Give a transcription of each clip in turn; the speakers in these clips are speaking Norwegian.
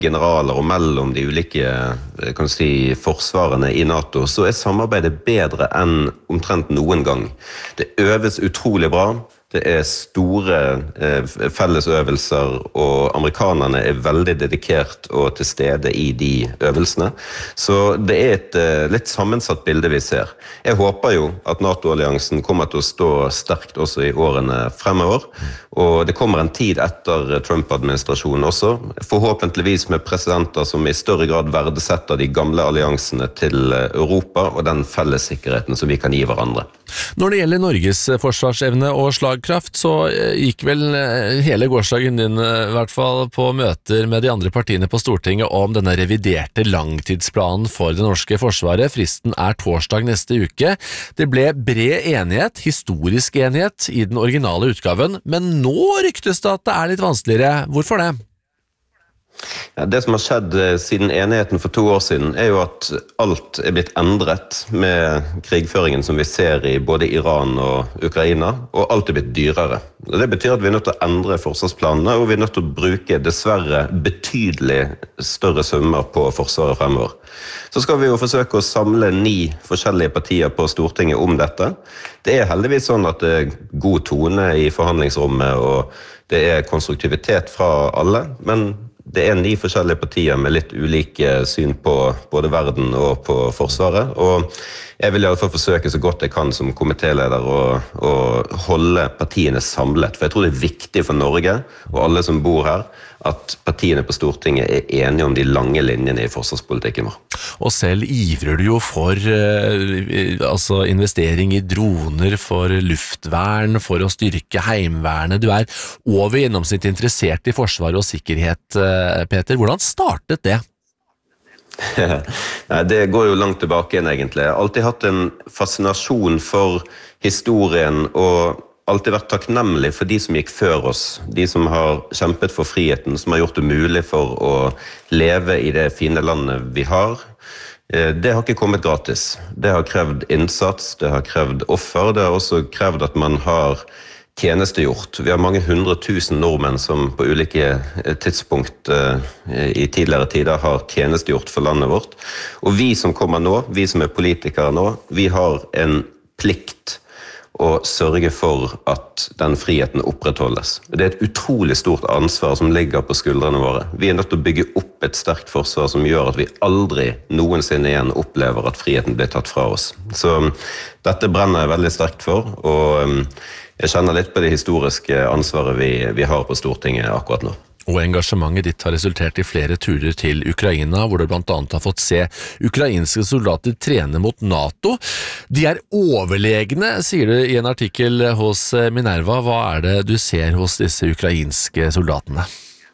generaler og mellom de ulike kan du si, forsvarene I NATO, så samarbeidet bedre enn omtrent noen gang. Det øves utrolig bra. Det store fellesøvelser, og amerikanerne veldig dedikert og til stede I de øvelsene. Så det et litt sammensatt bilde vi ser. Jeg håper jo at NATO-alliansen kommer til å stå sterkt også I årene fremover, og det kommer en tid etter Trump-administrasjonen også, forhåpentligvis med presidenter som I større grad verdesetter de gamle alliansene til Europa og den fellessikkerheten som vi kan gi hverandre. Når det gjelder Norges forsvarsevne og slagkraft, så gikk vel hele gårsdagen din I hvert fall på møter med de andre partiene på Stortinget om denne reviderte langtidsplanen for det norske forsvaret. Fristen torsdag neste uke. Det ble bred enighet, historisk enighet I den originale utgaven, men nå ryktes det at det litt vanskeligere. Hvorfor det? Ja, det som har skjedd siden enigheten for 2 år siden jo at alt blitt endret med krigføringen som vi ser I både Iran og Ukraina, og alt blitt dyrere. Det betyr at vi nødt til å endre forsvarsplanene, og vi nødt til å bruke dessverre betydelig større summer på forsvaret fremover. Så skal vi jo forsøke å samle 9 forskjellige partier på Stortinget om dette. Det heldigvis sånn at det god tone I forhandlingsrommet, og det konstruktivitet fra alle, men det 9 forskjellige partier med litt ulike syn på både verden og på forsvaret, og jeg vil I alle fall forsøke så godt jeg kan som komitéleder å holde partiene samlet, for jeg tror det viktig for Norge og alle som bor her, at partiene på Stortinget enige om de lange linjene I forsvarspolitikken vår. Og selv ivrer du jo for altså investering I droner, for luftvern, for å styrke heimvernet. Du over gjennomsnitt interessert I forsvar og sikkerhet, Peter. Hvordan startet det? Det går jo langt tilbake igjen egentlig. Jeg har alltid hatt en fascinasjon for historien og alltid vært takknemlig for de som gikk før oss, de som har kjempet for friheten, som har gjort det mulig for å leve I det fine landet vi har. Det har ikke kommet gratis. Det har krevd innsats, det har krevd offer, det har også krevd at man har tjenestegjort. Vi har mange 100 000 nordmenn som på ulike tidspunkt I tidligere tider har tjenestegjort for landet vårt. Og vi som kommer nå, vi som politikere nå, vi har en plikt å sørge for at den friheten opprettholdes. Det et utrolig stort ansvar som ligger på skuldrene våre. Vi nødt til å bygge opp et sterkt forsvar som gjør at vi aldri noensinne igjen opplever at friheten blir tatt fra oss. Så dette brenner jeg veldig sterkt for, og jeg kjenner litt på det historiske ansvaret vi har på Stortinget akkurat nå. Og engasjementet ditt har resultert I flere turer til Ukraina, hvor du blant annet har fått se ukrainske soldater trene mot NATO. De overlegne, sier du I en artikkel hos Minerva. Hva det du ser hos disse ukrainske soldatene?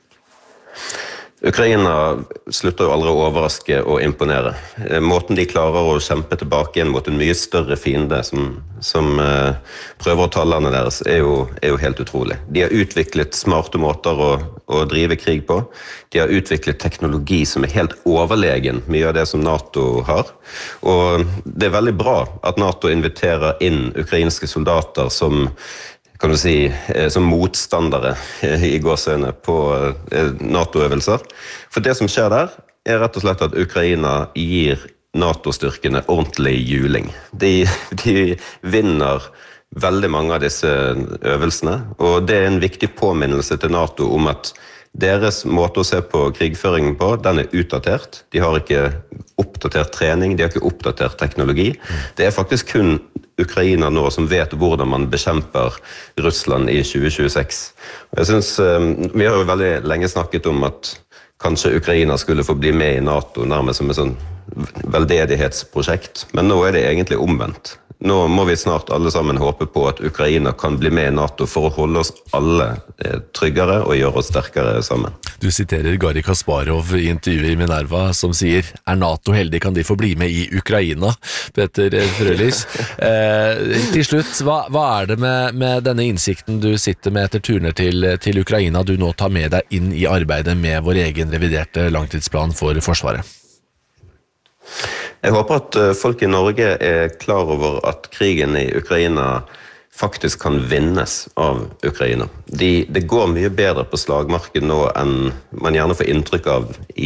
Ukraina slutter jo aldri å overraske og imponere. Måten de klarer å kjempe tilbake igjen mot en mye større fiende som prøver å ta landet deres jo helt utrolig. De har utviklet smarte måter å drive krig på. De har utviklet teknologi som helt overlegen mye av det som NATO har. Og det veldig bra at NATO inviterer inn ukrainske soldater som kan du si, som motstandere I gåsøyne på NATO-øvelser. For det som skjer der, rett og slett at Ukraina gir NATO-styrkene ordentlig juling. De vinner veldig mange av disse øvelsene, og det en viktig påminnelse til NATO om at deres måte å se på krigføringen på, den utdatert. De har ikke oppdatert trening, de har ikke oppdatert teknologi. Det faktisk kun Ukraina nå som vet hvordan man bekjemper Russland I 2026. Og jeg synes, vi har jo veldig lenge snakket om at kanskje Ukraina skulle få bli med I NATO, nærmest som et sånn veldedighetsprosjekt. Men nå det egentlig omvendt. Nå må vi snart alle sammen håpe på at Ukraina kan bli med I NATO for å holde oss alle tryggere og gjøre oss sterkere sammen. Du siterer Garri Kasparov I intervjuet I Minerva som sier NATO heldig kan de få bli med I Ukraina, Peter Frølich. Til slutt, hva det med denne innsikten du sitter med etter turner til Ukraina du nå tar med deg inn I arbeidet med vår egen reviderte langtidsplan for Forsvaret? Jeg håper at folk I Norge klar over at krigen I Ukraina faktisk kan vinnes av Ukraina. Det går mye bedre på slagmarken nå enn man gjerne får inntrykk av